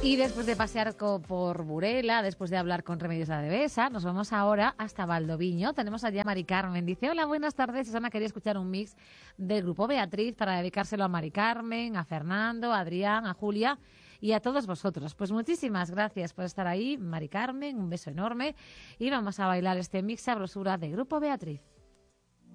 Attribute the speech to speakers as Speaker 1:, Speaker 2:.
Speaker 1: Y después de pasear por Burela, después de hablar con Remedios Adebesa, nos vamos ahora hasta Valdoviño. Tenemos allá a Mari Carmen. Dice, hola, buenas tardes. Susana quería escuchar un mix del grupo Beatriz para dedicárselo a Mari Carmen, a Fernando, a Adrián, a Julia y a todos vosotros. Pues muchísimas gracias por estar ahí, Mari Carmen. Un beso enorme. Y vamos a bailar este mix sabrosura de grupo Beatriz.